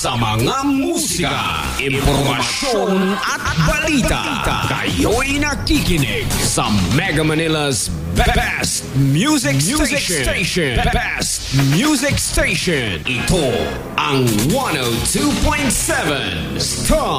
sa mga musika, impormasyon at balita. Kayo'y nakikinig sa Mega Manila's Best Music Station. Best Music Station. Ito ang 102.7 Star